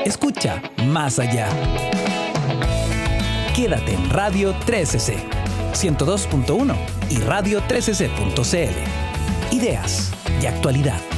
Escucha más allá. Quédate en Radio 13C, 102.1 y radio13c.cl. Ideas y actualidad.